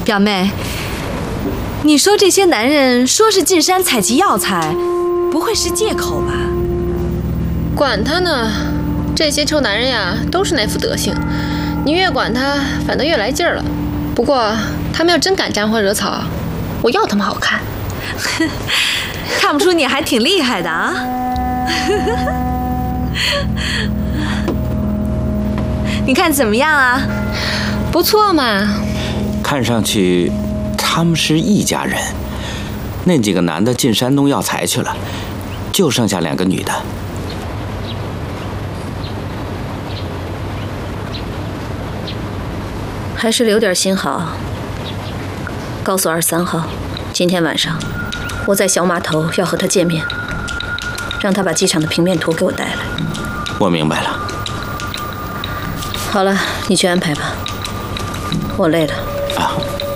表妹，你说这些男人说是进山采集药材，不会是借口吧？ 管他呢，这些臭男人呀，都是那副德行。你越管他，反倒越来劲儿了。不过他们要真敢沾花惹草，我要他们好看。 看不出你还挺厉害的啊！你看怎么样啊？ 不错嘛。 看上去他们是一家人。那几个男的进山弄药材去了，就剩下2个女的。 还是留点心好。告诉23号，今天晚上我在小码头要和他见面，让他把机场的平面图给我带来。 我明白了。 好了，你去安排吧，我累了。 啊。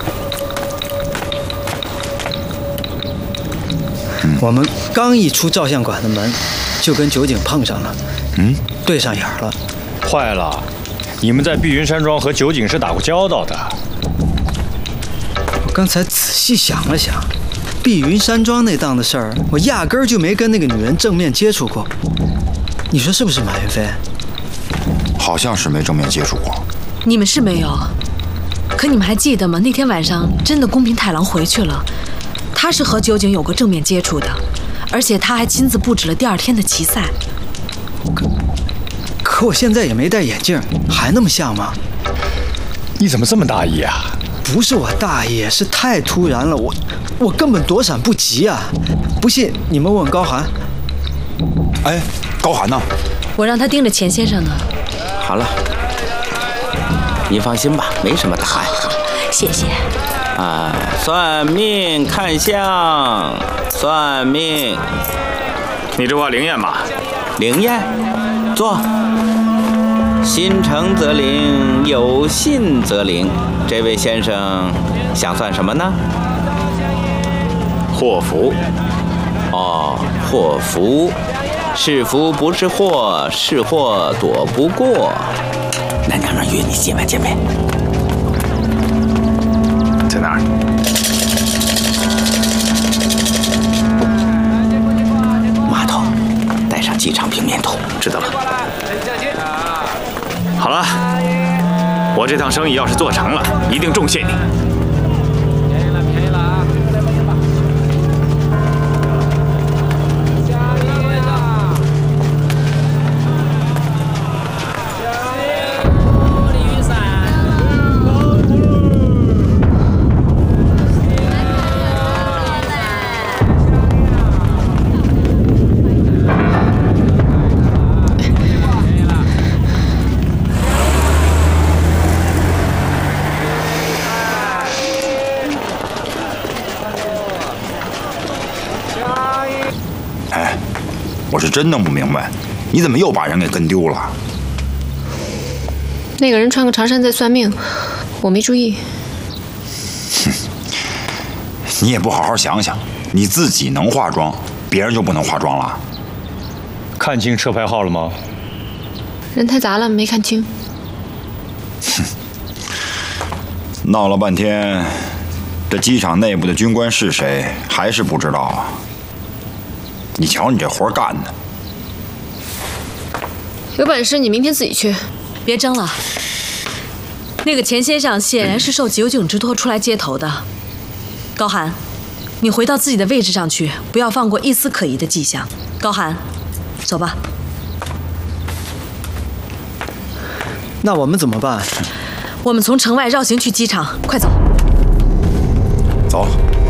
我们刚一出照相馆的门，就跟酒井碰上了，对上眼了。 坏了，你们在碧云山庄和酒井是打过交道的。 我刚才仔细想了想，碧云山庄那档的事儿，我压根儿就没跟那个女人正面接触过。你说是不是，马云飞？ 好像是没正面接触过。 你们是没有，可你们还记得吗？那天晚上真的宫平太郎回去了，他是和酒井有过正面接触的，而且他还亲自布置了第2天的棋赛。 可我现在也没戴眼镜，还那么像吗？ 你怎么这么大意啊？ 不是我大意，是太突然了，我根本躲闪不及啊！不信你们问高寒。 哎，高寒呢？ 我让他盯着钱先生呢。 好了，你放心吧，没什么大碍。 谢谢。 啊，算命看相，算命。 你这话灵验吗？ 灵验。坐。心诚则灵，有信则灵。这位先生想算什么呢？ 祸福。 哦，祸福。是福不是祸，是祸躲不过。那娘们约你今晚见面。 在哪儿？ 码头，带上机场平面图。 知道了。好了，我这趟生意要是做成了，一定重谢你。 我是真弄不明白，你怎么又把人给跟丢了？ 那个人穿个长衫在算命，我没注意。 哼，你也不好好想想，你自己能化妆，别人就不能化妆了？ 看清车牌号了吗？ 人太杂了，没看清。 哼，闹了半天，这机场内部的军官是谁，还是不知道啊？你瞧你这活干的， 有本事你明天自己去。 别争了，那个钱先生显然是受酒井之托出来接头的。高寒，你回到自己的位置上去，不要放过一丝可疑的迹象。高寒，走吧。 那我们怎么办？ 我们从城外绕行去机场，快走。 走。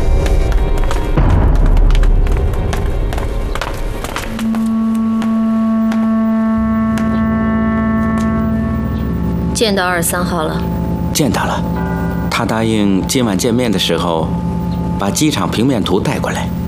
见到23号了？ 见到了，他答应今晚见面的时候，把机场平面图带过来。